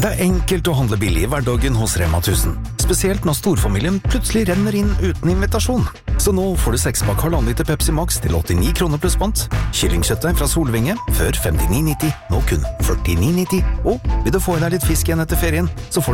Det er enkelt å handle billig I hverdagen hos Rema 1000. Spesielt når storfamilien plutselig renner inn uten invitasjon. Så nå får du 6-pakk 1,5 liter Pepsi Max til 89 kroner pluss pant. Kyllingkjøttet fra Solvinge, før 59,90, nå kun 49,90. Og vil du få I deg litt fisk igjen etter ferien, så får